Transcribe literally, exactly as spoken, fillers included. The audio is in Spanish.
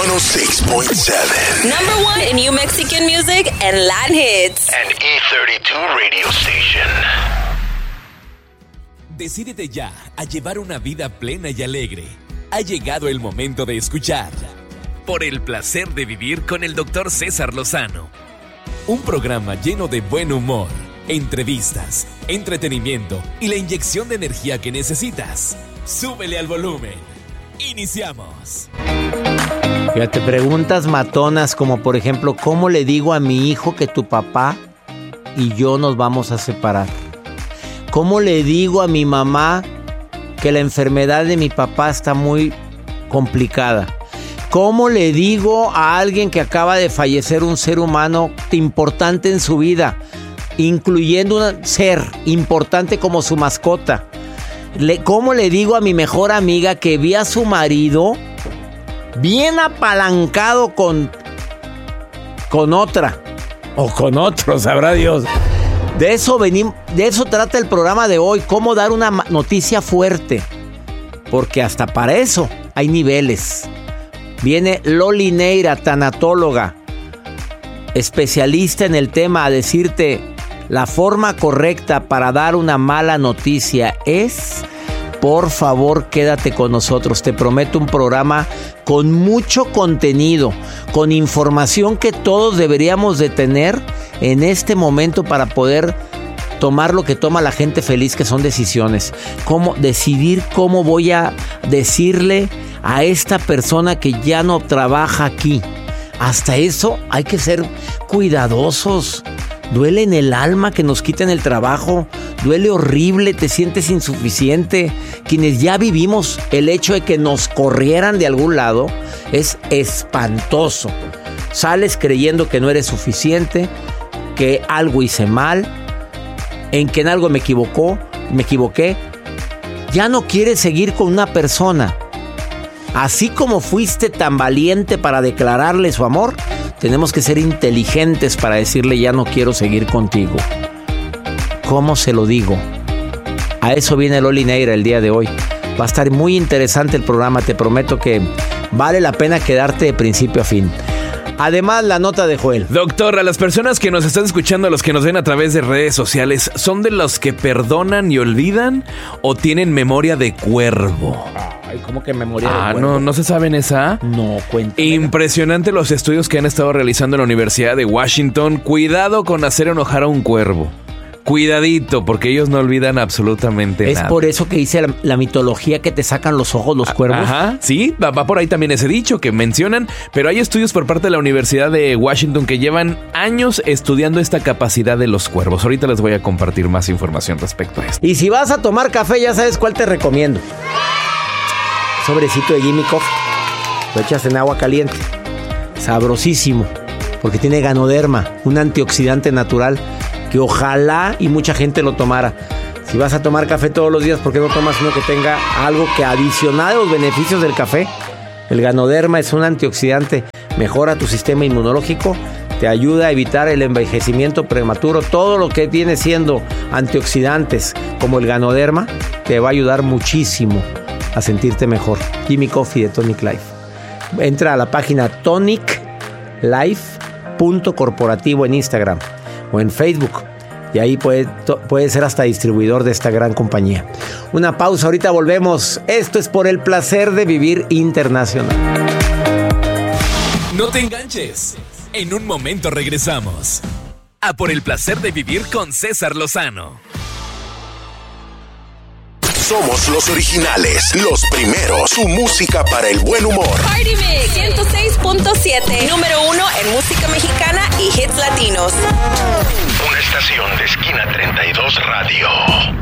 ciento seis punto siete. Number one in New Mexican music and Latin hits. And E treinta y dos Radio Station. Decídete ya a llevar una vida plena y alegre. Ha llegado el momento de escuchar Por el placer de vivir con el doctor César Lozano. Un programa lleno de buen humor, entrevistas, entretenimiento y la inyección de energía que necesitas. Súbele al volumen. Iniciamos. Fíjate, preguntas matonas como por ejemplo, ¿cómo le digo a mi hijo que tu papá y yo nos vamos a separar? ¿Cómo le digo a mi mamá que la enfermedad de mi papá está muy complicada? ¿Cómo le digo a alguien que acaba de fallecer un ser humano importante en su vida, incluyendo un ser importante como su mascota? Le, ¿Cómo le digo a mi mejor amiga que vi a su marido bien apalancado con, con otra o con otro, sabrá Dios? De eso venimos, de eso trata el programa de hoy, cómo dar una noticia fuerte, porque hasta para eso hay niveles. Viene Loli Neira, tanatóloga, especialista en el tema, a decirte la forma correcta para dar una mala noticia es, por favor, quédate con nosotros. Te prometo un programa con mucho contenido, con información que todos deberíamos de tener en este momento para poder tomar lo que toma la gente feliz, que son decisiones. Cómo decidir cómo voy a decirle a esta persona que ya no trabaja aquí. Hasta eso hay que ser cuidadosos. Duele en el alma que nos quiten el trabajo. Duele horrible, te sientes insuficiente. Quienes ya vivimos el hecho de que nos corrieran de algún lado es espantoso. Sales creyendo que no eres suficiente, que algo hice mal, en que en algo me equivocó, me equivoqué. Ya no quieres seguir con una persona. Así como fuiste tan valiente para declararle su amor, tenemos que ser inteligentes para decirle ya no quiero seguir contigo. ¿Cómo se lo digo? A eso viene Loli Neira el día de hoy. Va a estar muy interesante el programa, te prometo que vale la pena quedarte de principio a fin. Además, la nota de Joel. Doctor, a las personas que nos están escuchando, a los que nos ven a través de redes sociales, ¿son de los que perdonan y olvidan o tienen memoria de cuervo? Ay, ¿cómo que memoria de ah, cuervo? ¿no, ¿no se saben esa? No, cuéntame. Impresionante los estudios que han estado realizando en la Universidad de Washington. Cuidado con hacer enojar a un cuervo. Cuidadito, porque ellos no olvidan absolutamente es nada. Es por eso que dice la, la mitología que te sacan los ojos los cuervos. Ajá, sí, va, va por ahí también ese dicho que mencionan, pero hay estudios por parte de la Universidad de Washington que llevan años estudiando esta capacidad de los cuervos. Ahorita les voy a compartir más información respecto a esto. Y si vas a tomar café, ya sabes cuál te recomiendo. Sobrecito de Jimmy Coffee. Lo echas en agua caliente. Sabrosísimo, porque tiene ganoderma, un antioxidante natural que ojalá y mucha gente lo tomara. Si vas a tomar café todos los días, ¿por qué no tomas uno que tenga algo que adicional a los beneficios del café? El ganoderma es un antioxidante, mejora tu sistema inmunológico, te ayuda a evitar el envejecimiento prematuro. Todo lo que viene siendo antioxidantes como el ganoderma te va a ayudar muchísimo a sentirte mejor. Jimmy Coffee de Tonic Life. Entra a la página tonic life punto corporativo en Instagram o en Facebook, y ahí puede, puede ser hasta distribuidor de esta gran compañía. Una pausa, ahorita volvemos. Esto es Por el placer de vivir internacional. No te enganches. En un momento regresamos a Por el placer de vivir con César Lozano. Somos los originales, los primeros, su música para el buen humor. Party Mix ciento seis punto siete, número uno en música mexicana y hits latinos. Una estación de Esquina treinta y dos Radio.